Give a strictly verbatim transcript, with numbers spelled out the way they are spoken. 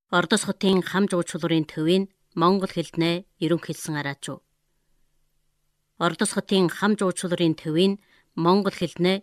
Ордос хотын хам жуулчлалын төвийн монгол хэлнээ ерөнхийлсэн араачуу. Ордос хотын хам жуулчлалын төвийн монгол хэлнээ